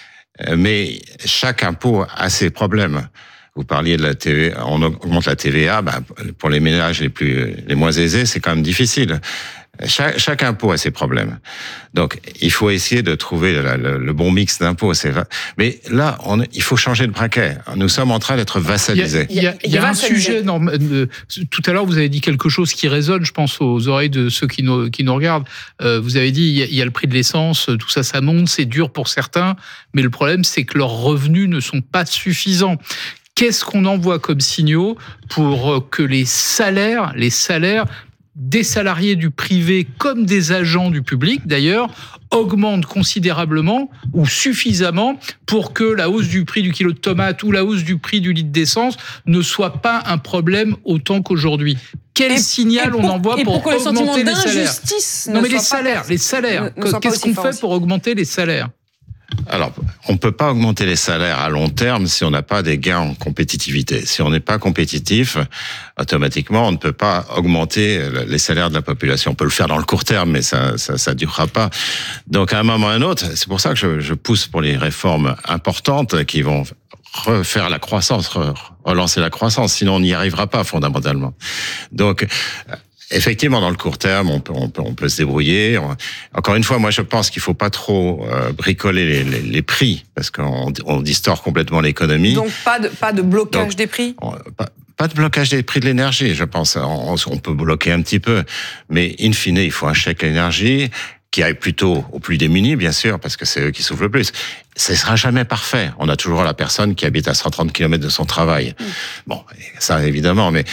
Mais chaque impôt a ses problèmes. Vous parliez de la T V A, on augmente la T V A, ben, pour les ménages les plus, les moins aisés, c'est quand même difficile. Chaque, chaque impôt a ses problèmes. Donc, il faut essayer de trouver le, le, le bon mix d'impôts. C'est vrai. Mais là, on, il faut changer de braquet. Nous sommes en train d'être vassalisés. Il y a, il y a, il y a un sujet. Non, euh, tout à l'heure, vous avez dit quelque chose qui résonne, je pense, aux oreilles de ceux qui nous, qui nous regardent. Euh, vous avez dit, il y, a, il y a le prix de l'essence, tout ça, ça monte, c'est dur pour certains. Mais le problème, c'est que leurs revenus ne sont pas suffisants. Qu'est-ce qu'on envoie comme signaux pour que les salaires, les salaires des salariés du privé comme des agents du public, d'ailleurs, augmentent considérablement ou suffisamment pour que la hausse du prix du kilo de tomates ou la hausse du prix du litre d'essence ne soit pas un problème autant qu'aujourd'hui? Quel et, signal et pour, on envoie pour, pour augmenter les salaires? Non, mais les salaires, les salaires. Qu'est-ce qu'on fait pour augmenter les salaires? Alors, on ne peut pas augmenter les salaires à long terme si on n'a pas des gains en compétitivité. Si on n'est pas compétitif, automatiquement, on ne peut pas augmenter les salaires de la population. On peut le faire dans le court terme, mais ça ça, ça durera pas. Donc, à un moment ou à un autre, c'est pour ça que je, je pousse pour les réformes importantes qui vont refaire la croissance, relancer la croissance. Sinon, on n'y arrivera pas fondamentalement. Donc, effectivement, dans le court terme, on peut, on peut, on peut se débrouiller. Encore une fois, moi, je pense qu'il faut pas trop euh, bricoler les, les, les prix, parce qu'on on distord complètement l'économie. Donc, pas de, pas de blocage Donc, des prix on, pas, pas de blocage des prix de l'énergie, je pense. On, on peut bloquer un petit peu, mais in fine, il faut un chèque à l'énergie qui aille plutôt aux plus démunis, bien sûr, parce que c'est eux qui souffrent le plus. Ce sera jamais parfait. On a toujours la personne qui habite à cent trente kilomètres de son travail. Mmh. Bon, ça, évidemment, mais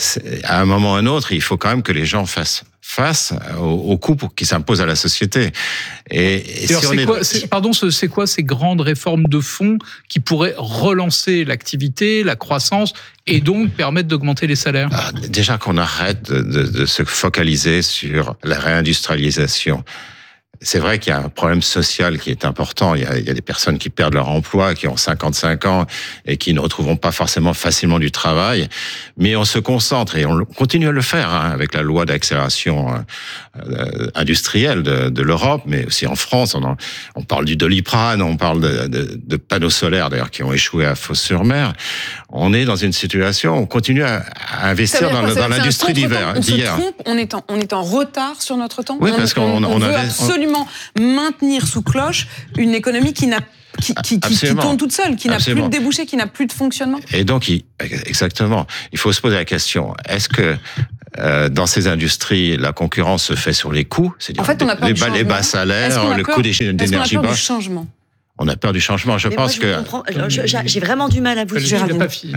à un moment ou à un autre, il faut quand même que les gens fassent face aux, aux coûts qui s'imposent à la société. Et, et alors, si on c'est est... quoi, c'est, pardon, c'est quoi ces grandes réformes de fond qui pourraient relancer l'activité, la croissance, et donc permettre d'augmenter les salaires? Ah, déjà qu'on arrête de, de, de se focaliser sur la réindustrialisation. C'est vrai qu'il y a un problème social qui est important. Il y a, il y a des personnes qui perdent leur emploi, qui ont cinquante-cinq ans et qui ne retrouveront pas forcément facilement du travail. Mais on se concentre et on continue à le faire hein, avec la loi d'accélération euh, industrielle de, de l'Europe, mais aussi en France. On, en, on parle du Doliprane, on parle de, de, de panneaux solaires d'ailleurs qui ont échoué à Fos-sur-Mer. On est dans une situation où on continue à, à investir dans, dans l'industrie d'hiver. On se trompe, on est, en, on est en retard sur notre temps. Oui, on, parce qu'on on, on, on veut avait absolument maintenir sous cloche une économie qui n'a qui, qui, qui, qui tourne toute seule, qui n'a Absolument. plus de débouchés, qui n'a plus de fonctionnement. Et donc, il, exactement, il faut se poser la question, est-ce que euh, dans ces industries, la concurrence se fait sur les coûts, c'est-à-dire en fait, on a peur les, du bas, les bas salaires, le coût d'énergie bas. Est-ce qu'on a peur bas. du changement ? On a peur du changement. Je Mais pense moi, je que. je, j'ai vraiment du mal à vous dire.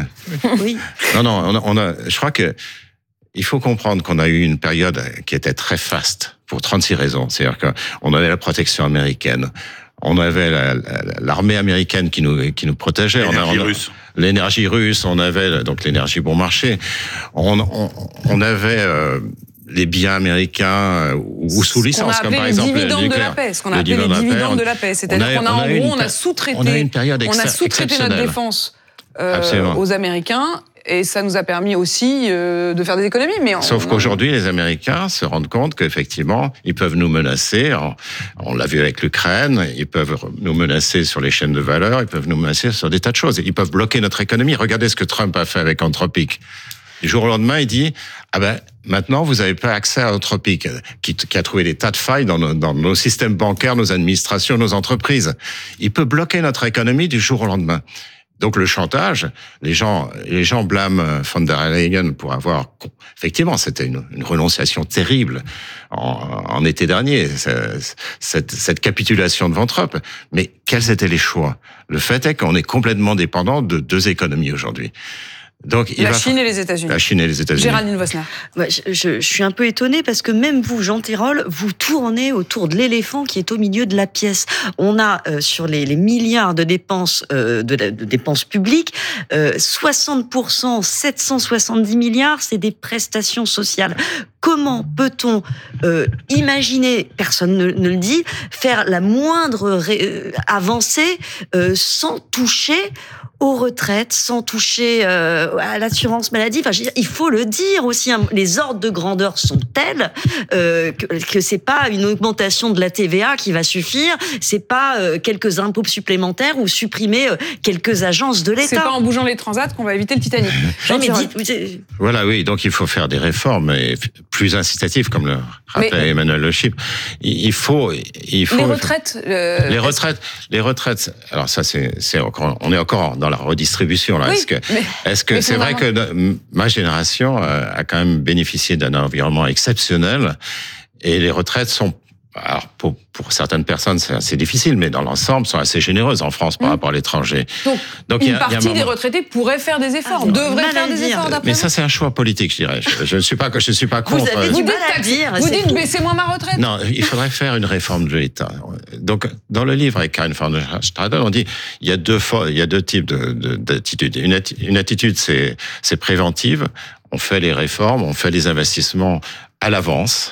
Oui. Non, non. On a, on a, je crois que il faut comprendre qu'on a eu une période qui était très faste pour trente-six raisons. C'est-à-dire qu'on avait la protection américaine, on avait la, la, l'armée américaine qui nous qui nous protégeait. L'énergie on a, on a, russe. L'énergie russe. On avait donc l'énergie bon marché. On, on, on avait. Euh, les biens américains ou sous licence, comme par exemple le dividende de la paix, ce qu'on a appelé les dividendes de la paix, c'est-à-dire qu'on a en gros, on a sous-traité, on a une période on a sous-traité notre défense euh, aux Américains, et ça nous a permis aussi euh, de faire des économies. Mais on, sauf on qu'aujourd'hui, les Américains se rendent compte qu'effectivement, ils peuvent nous menacer. On l'a vu avec l'Ukraine, ils peuvent nous menacer sur les chaînes de valeur, ils peuvent nous menacer sur des tas de choses. Ils peuvent bloquer notre économie. Regardez ce que Trump a fait avec Anthropic. Du jour au lendemain, il dit ah ben maintenant vous n'avez pas accès à Anthropic, qui, qui a trouvé des tas de failles dans nos, dans nos systèmes bancaires, nos administrations, nos entreprises. Il peut bloquer notre économie du jour au lendemain. Donc le chantage, les gens, les gens blâment von der Leyen pour avoir effectivement c'était une, une renonciation terrible en, en été dernier, cette, cette capitulation devant Trump. Mais quels étaient les choix ? Le fait est qu'on est complètement dépendant de deux économies aujourd'hui. Donc, il la va... Chine et les États-Unis. La Chine et les États-Unis. Géraldine Wassenaar. Ouais, je, je, je suis un peu étonnée parce que même vous, Jean Tirole, vous tournez autour de l'éléphant qui est au milieu de la pièce. On a euh, sur les, les milliards de dépenses euh, de, de dépenses publiques, euh, soixante pour cent, sept cent soixante-dix milliards, c'est des prestations sociales. Comment peut-on euh, imaginer, personne ne, ne le dit, faire la moindre ré, euh, avancée euh, sans toucher aux retraites, sans toucher euh, à l'assurance maladie. Enfin, je veux dire, il faut le dire aussi. Hein, les ordres de grandeur sont tels euh, que, que c'est pas une augmentation de la T V A qui va suffire. C'est pas euh, quelques impôts supplémentaires ou supprimer euh, quelques agences de l'État. C'est pas en bougeant les transats qu'on va éviter le Titanic. Non, mais dites, voilà, oui. Donc il faut faire des réformes et plus incitatives, comme le rappelait mais, Emmanuel Le Chypre. Il faut, il faut. Les retraites. Euh, les retraites, les retraites. Alors ça, c'est, c'est encore, on est encore dans la redistribution là. Oui, est-ce que, mais, est-ce que c'est vrai que ma génération a quand même bénéficié d'un environnement exceptionnel et les retraites sont, alors pour, pour certaines personnes c'est assez difficile, mais dans l'ensemble sont assez généreuses en France par mmh. rapport à l'étranger. Donc, Donc une y a, partie y a moment... des retraités pourraient faire des efforts, ah, devraient faire des efforts d'après Mais vous. ça c'est un choix politique, je dirais. Je, je ne suis pas, je suis pas contre. Vous avez du mal à dire. Vous dites baissez-moi ma retraite. Non, il faudrait faire une réforme de l'État. Donc dans le livre avec Karen van der Straten, on dit il y a deux fois, il y a deux types de, de, d'attitudes. Une, atti- une attitude c'est c'est préventive. On fait les réformes, on fait les investissements à l'avance.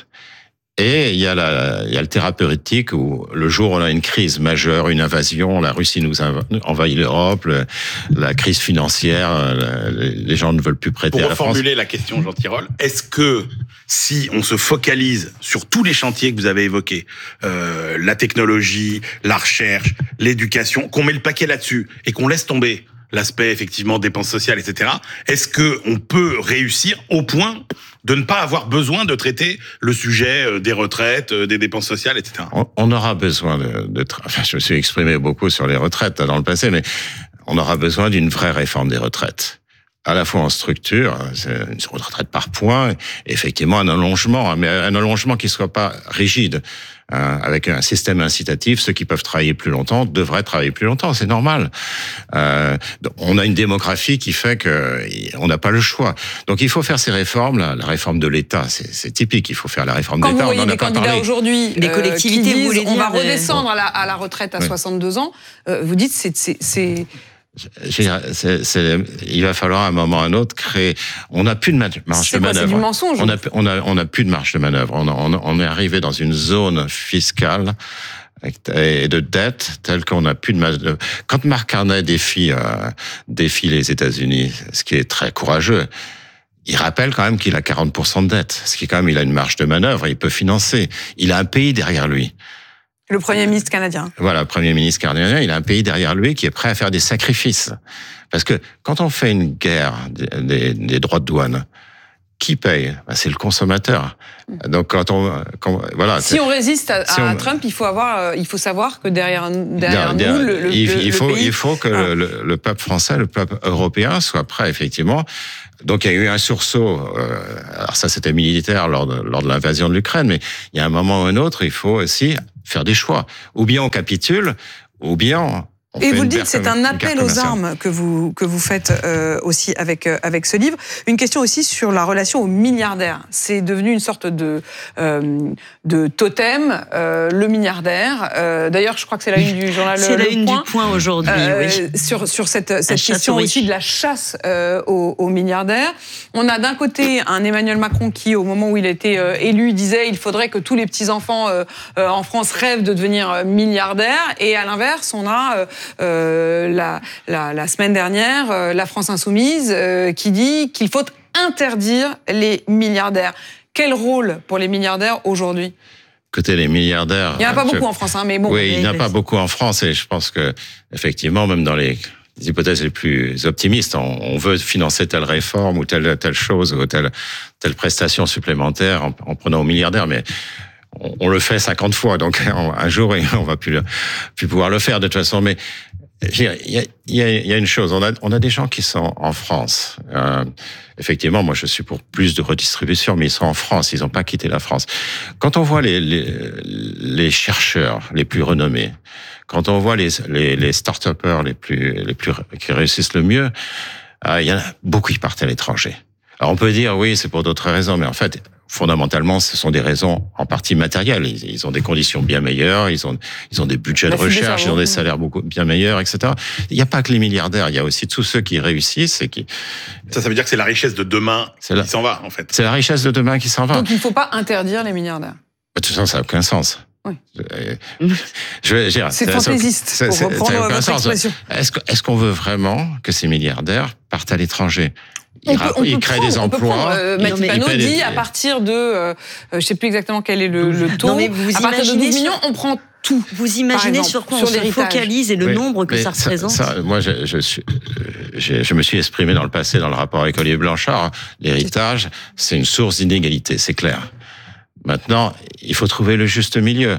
Et il y a la, il y a le thérapeutique où le jour où on a une crise majeure, une invasion, la Russie nous envahit l'Europe, le, la crise financière, le, les gens ne veulent plus prêter Pour à la France. Pour reformuler la question, Jean Tirole, est-ce que si on se focalise sur tous les chantiers que vous avez évoqués, euh, la technologie, la recherche, l'éducation, qu'on met le paquet là-dessus et qu'on laisse tomber l'aspect effectivement dépenses sociales, et cetera. Est-ce que on peut réussir au point de ne pas avoir besoin de traiter le sujet des retraites, des dépenses sociales, et cetera. On, on aura besoin de, de tra- enfin, je me suis exprimé beaucoup sur les retraites dans le passé, mais on aura besoin d'une vraie réforme des retraites. À la fois en structure, c'est une retraite par points, et effectivement un allongement, mais un allongement qui soit pas rigide. Euh, avec un système incitatif, ceux qui peuvent travailler plus longtemps devraient travailler plus longtemps, c'est normal. Euh, on a une démographie qui fait que on n'a pas le choix. Donc il faut faire ces réformes. La, la réforme de l'État, c'est, c'est typique. Il faut faire la réforme Quand de l'État. Quand vous voyez des candidats parlé. aujourd'hui, les collectivités, euh, qui disent, vous on va dire, redescendre euh... à, la, à la retraite à oui. soixante-deux ans, euh, vous dites c'est c'est, c'est... C'est, c'est, il va falloir à un moment ou à un autre créer. On n'a plus de marge c'est de quoi, manœuvre. C'est du mensonge. On a, on a, on a plus de marge de manœuvre. On, a, on, on est arrivé dans une zone fiscale et de dette telle qu'on n'a plus de marge de. Quand Mark Carney défie, euh, défie les États-Unis, ce qui est très courageux. Il rappelle quand même qu'il a quarante pour cent de dette, ce qui est quand même, il a une marge de manœuvre, il peut financer. Il a un pays derrière lui. Le Premier ministre canadien. Voilà, le Premier ministre canadien, il a un pays derrière lui qui est prêt à faire des sacrifices. Parce que quand on fait une guerre des, des, des droits de douane, qui paye? Ben, c'est le consommateur. Donc quand on, quand, voilà. Si on résiste à, si à on, Trump, il faut avoir, euh, il faut savoir que derrière, derrière, derrière nous, le, le, il, le, il faut, le pays, il faut que ah. le, le peuple français, le peuple européen soit prêt effectivement. Donc il y a eu un sursaut. Euh, alors ça c'était militaire lors de, lors de l'invasion de l'Ukraine, mais il y a un moment ou un autre, il faut aussi faire des choix. Ou bien on capitule, ou bien on Et fait vous le une dites, c'est un appel aux armes que vous que vous faites euh, aussi avec euh, avec ce livre. Une question aussi sur la relation aux milliardaires. C'est devenu une sorte de euh, de totem, euh, le milliardaire. Euh, D'ailleurs, je crois que c'est la une du journal. C'est le la une Point, du Point aujourd'hui. Euh, oui. Sur sur cette cette question aussi de la chasse euh, aux, aux milliardaires. On a d'un côté un Emmanuel Macron qui, au moment où il a été euh, élu, disait il faudrait que tous les petits enfants euh, euh, en France rêvent de devenir milliardaires. Et à l'inverse, on a euh, Euh, la, la, la semaine dernière, euh, la France Insoumise euh, qui dit qu'il faut interdire les milliardaires. Quel rôle pour les milliardaires aujourd'hui ? Écoutez, les milliardaires... Il n'y en a pas je... beaucoup en France, hein, mais bon... Oui, il n'y en a mais... pas beaucoup en France, et je pense que, effectivement, même dans les... les hypothèses les plus optimistes, on, on veut financer telle réforme ou telle, telle chose ou telle, telle prestation supplémentaire en, en prenant aux milliardaires, mais... on le fait cinquante fois, donc un jour, on va plus, plus pouvoir le faire de toute façon. Mais il y a, il y a, il y a une chose, on a, on a des gens qui sont en France. Euh, effectivement, moi, je suis pour plus de redistribution, mais ils sont en France, ils n'ont pas quitté la France. Quand on voit les, les, les chercheurs les plus renommés, quand on voit les, les, les start-upers les plus, les plus, qui réussissent le mieux, euh, il y en a beaucoup qui partent à l'étranger. Alors on peut dire oui, c'est pour d'autres raisons, mais en fait, fondamentalement, ce sont des raisons en partie matérielles. Ils, ils ont des conditions bien meilleures, ils ont, ils ont des budgets de recherche, ils ont des salaires beaucoup bien meilleurs, et cetera. Il n'y a pas que les milliardaires, il y a aussi tous ceux qui réussissent et qui... Ça, ça veut dire que c'est la richesse de demain la... qui s'en va, en fait. C'est la richesse de demain qui s'en va. Donc il ne faut pas interdire les milliardaires. De toute façon, ça n'a aucun sens. Oui. Je vais dire, c'est fantaisiste, ça, pour reprendre votre expression. Est-ce, est-ce qu'on veut vraiment que ces milliardaires partent à l'étranger ? On peut, on il peut crée prendre, des emplois. Euh, Mathilde Panot dit des... à partir de, euh, je ne sais plus exactement quel est le, le taux, non, mais vous à partir de douze millions, sur... on prend tout. Vous imaginez exemple, sur quoi sur on se focalise et le oui, nombre que ça, ça représente ça, Moi, je, je, suis, je, je me suis exprimé dans le passé dans le rapport avec Olivier Blanchard. L'héritage, c'est une source d'inégalité, c'est clair. Maintenant, il faut trouver le juste milieu.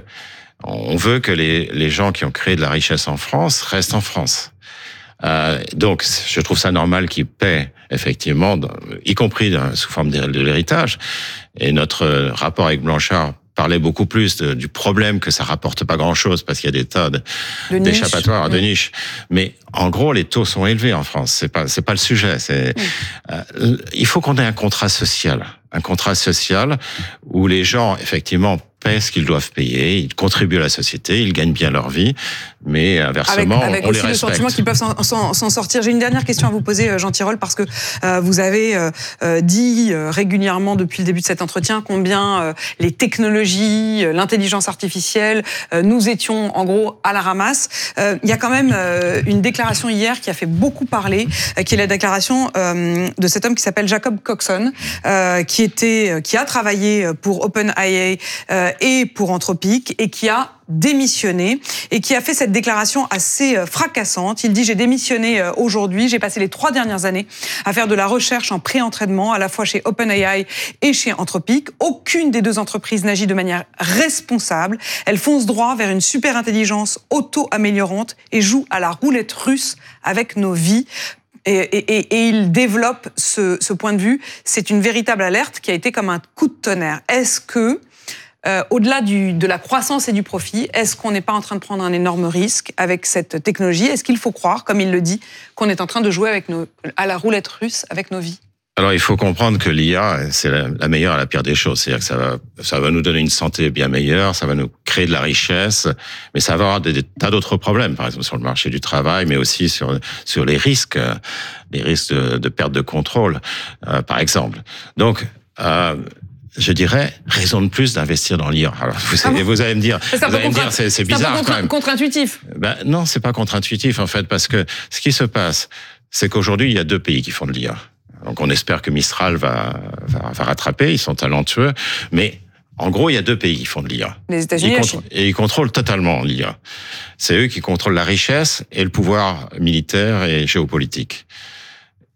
On veut que les, les gens qui ont créé de la richesse en France restent en France. Euh, donc, je trouve ça normal qu'ils paient, effectivement, y compris sous forme de l'héritage. Et notre rapport avec Blanchard parlait beaucoup plus de, du problème que ça rapporte pas grand-chose parce qu'il y a des tas de, de d'échappatoires, de niches. Mais en gros, les taux sont élevés en France. C'est pas, c'est pas le sujet. C'est, oui. euh, il faut qu'on ait un contrat social, un contrat social où les gens, effectivement, paient ce qu'ils doivent payer, ils contribuent à la société, ils gagnent bien leur vie, mais inversement, avec, avec on aussi les respecte. le sentiment qu'ils peuvent s'en, s'en, s'en sortir. J'ai une dernière question à vous poser, Jean Tirole, parce que euh, vous avez euh, dit euh, régulièrement depuis le début de cet entretien combien euh, les technologies, euh, l'intelligence artificielle, euh, nous étions en gros à la ramasse. Euh, il y a quand même euh, une déclaration hier qui a fait beaucoup parler, euh, qui est la déclaration euh, de cet homme qui s'appelle Jacob Coxon, euh, qui était, qui a travaillé pour OpenAI euh, et pour Anthropic et qui a démissionné et qui a fait cette déclaration assez fracassante. Il dit « J'ai démissionné aujourd'hui, j'ai passé les trois dernières années à faire de la recherche en pré-entraînement, à la fois chez OpenAI et chez Anthropic. Aucune des deux entreprises n'agit de manière responsable. Elle fonce droit vers une super intelligence auto-améliorante et joue à la roulette russe avec nos vies. » Et, et, et il développe ce, ce point de vue. C'est une véritable alerte qui a été comme un coup de tonnerre. Est-ce que Euh, au-delà du, de la croissance et du profit, est-ce qu'on n'est pas en train de prendre un énorme risque avec cette technologie ? Est-ce qu'il faut croire, comme il le dit, qu'on est en train de jouer avec nos, à la roulette russe avec nos vies ? Alors, il faut comprendre que l'I A, c'est la, la meilleure et la pire des choses. C'est-à-dire que ça va, ça va nous donner une santé bien meilleure, ça va nous créer de la richesse, mais ça va avoir des, des tas d'autres problèmes, par exemple sur le marché du travail, mais aussi sur, sur les risques, les risques de, de perte de contrôle, euh, par exemple. Donc, euh, je dirais, raison de plus d'investir dans l'I A. Alors, vous, ah bon vous allez me dire, vous allez me dire, c'est, c'est bizarre c'est un peu contre, quand même. contre-intuitif. Ben, non, c'est pas contre-intuitif, en fait, parce que ce qui se passe, c'est qu'aujourd'hui, il y a deux pays qui font de l'I A. Donc, on espère que Mistral va, va, va rattraper, ils sont talentueux, mais en gros, il y a deux pays qui font de l'I A. Les États-Unis ils contrôlent, et ils contrôlent totalement l'I A. C'est eux qui contrôlent la richesse et le pouvoir militaire et géopolitique.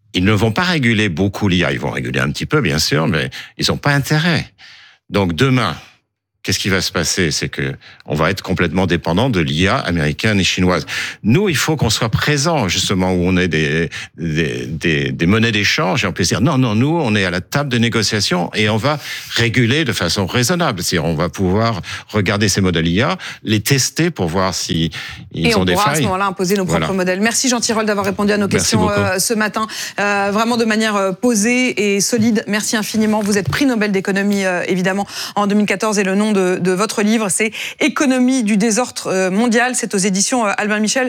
ils ne vont pas réguler beaucoup l'I A. Ils vont réguler un petit peu, bien sûr, mais ils n'ont pas intérêt. Donc demain, qu'est-ce qui va se passer? C'est que on va être complètement dépendant de l'I A américaine et chinoise. Nous, il faut qu'on soit présent, justement, où on est des, des, des, des monnaies d'échange, et on peut se dire, non, non, nous, on est à la table de négociation et on va réguler de façon raisonnable. C'est-à-dire, on va pouvoir regarder ces modèles I A, les tester pour voir si ils et ont des failles. Et on pourra à ce moment-là imposer nos propres voilà. modèles. Merci Jean Tirole d'avoir répondu à nos questions euh, ce matin, euh, vraiment de manière euh, posée et solide. Merci infiniment. Vous êtes prix Nobel d'économie, euh, évidemment, en deux mille quatorze, et le nom de, de votre livre, c'est Économie du désordre mondial. C'est aux éditions Albin Michel.